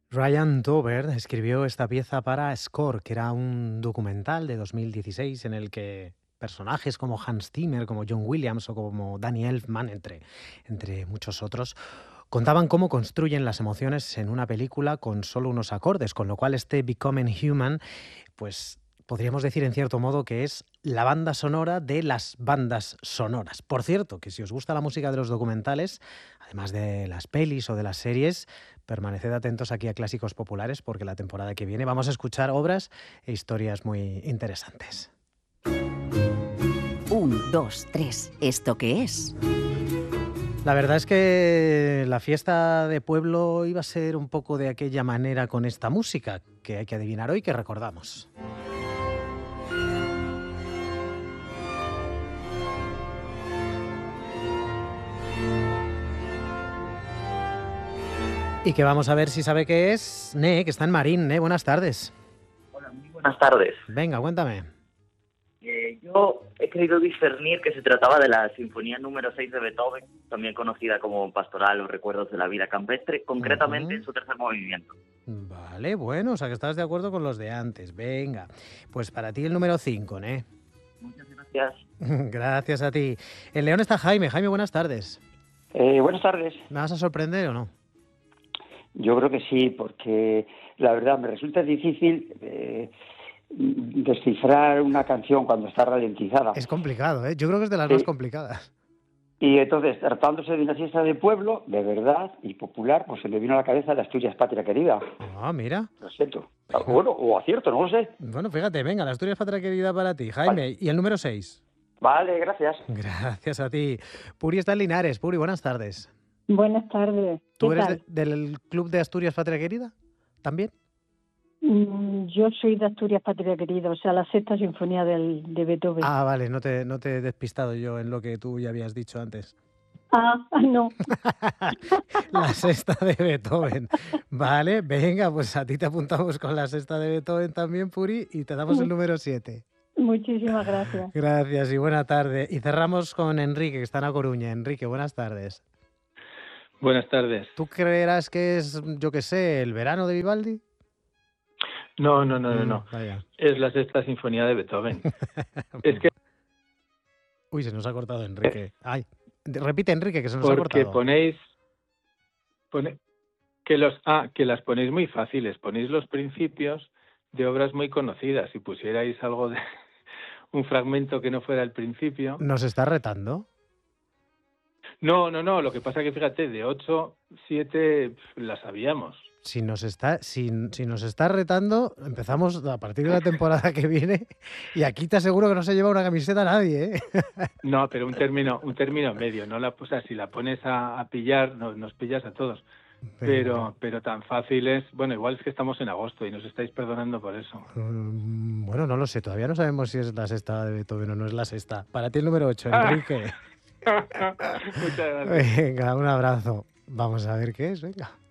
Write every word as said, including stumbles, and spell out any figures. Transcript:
Ryan Dover escribió esta pieza para Score, que era un documental de dos mil dieciséis en el que personajes como Hans Zimmer, como John Williams o como Danny Elfman, entre, entre muchos otros, contaban cómo construyen las emociones en una película con solo unos acordes, con lo cual este Becoming Human, pues podríamos decir en cierto modo que es la banda sonora de las bandas sonoras. Por cierto, que si os gusta la música de los documentales, además de las pelis o de las series, permaneced atentos aquí a Clásicos Populares porque la temporada que viene vamos a escuchar obras e historias muy interesantes. Un, dos, tres. ¿Esto qué es? La verdad es que la fiesta de pueblo iba a ser un poco de aquella manera con esta música que hay que adivinar hoy, que recordamos. Y que vamos a ver si sabe qué es. Ne, que está en Marín. Ne, buenas tardes. Hola, muy buenas tardes. Venga, cuéntame. Eh, yo he querido discernir que se trataba de la Sinfonía número seis de Beethoven, también conocida como Pastoral o Recuerdos de la Vida Campestre, concretamente Uh-huh. en su tercer movimiento. Vale, bueno, o sea que estás de acuerdo con los de antes. Venga, pues para ti el número cinco, ¿eh? Muchas gracias. Gracias a ti. En León está Jaime. Jaime, buenas tardes. Eh, buenas tardes. ¿Me vas a sorprender o no? Yo creo que sí, porque la verdad me resulta difícil eh, descifrar una canción cuando está ralentizada. Es complicado, ¿eh? Yo creo que es de las Sí. más complicadas. Y entonces, tratándose de una fiesta de pueblo, de verdad y popular, pues se me vino a la cabeza la Asturias Patria Querida. Ah, mira. Lo siento. Bueno, o acierto, no lo sé. Bueno, fíjate, venga, la Asturias Patria Querida para ti, Jaime. Vale. ¿Y el número seis? Vale, gracias. Gracias a ti. Puri está en Linares. Puri, buenas tardes. Buenas tardes. ¿Tú ¿Qué eres tal? de- del Club de Asturias Patria Querida? ¿También? Mm, Yo soy de Asturias Patria Querida, o sea, la sexta sinfonía del, de Beethoven. Ah, vale, no te, no te he despistado yo en lo que tú ya habías dicho antes. Ah, ah, no. La sexta de Beethoven. Vale, venga, pues a ti te apuntamos con la sexta de Beethoven también, Puri, y te damos el número siete. Muchísimas gracias. Gracias y buena tarde. Y cerramos con Enrique, que está en A Coruña. Enrique, buenas tardes. Buenas tardes. ¿Tú creerás que es, yo qué sé, el verano de Vivaldi? No, no, no, no, Mm, no. vaya. Es la sexta sinfonía de Beethoven. Es que Uy, se nos ha cortado Enrique. Ay, de- repite Enrique, que se nos ha porque cortado. ponéis pone- que los ah, que las ponéis muy fáciles, ponéis los principios de obras muy conocidas. Si pusierais algo de un fragmento que no fuera el principio. ¿Nos está retando? No, no, no, lo que pasa que fíjate, de ocho, siete las sabíamos. Si nos está, si, si nos está retando, empezamos a partir de la temporada que viene y aquí te aseguro que no se lleva una camiseta a nadie, ¿eh? No, pero un término, un término medio, no la, o sea, si la pones a, a pillar, nos, nos pillas a todos. Pero, pero tan fácil es, bueno, igual es que estamos en agosto y nos estáis perdonando por eso. Mm, Bueno, no lo sé, todavía no sabemos si es la sexta de Beethoven o no es la sexta. Para ti el número ocho, Ah. Enrique. Muchas gracias. Venga, un abrazo. Vamos a ver qué es, venga.